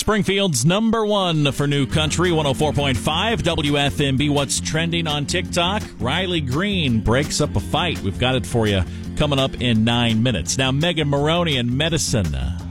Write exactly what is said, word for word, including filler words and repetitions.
Springfield's number one for new country, one oh four point five W F M B. What's trending on TikTok? Riley Green breaks up a fight. We've got it for you coming up in nine minutes. Now, Megan Maroney and Medicine.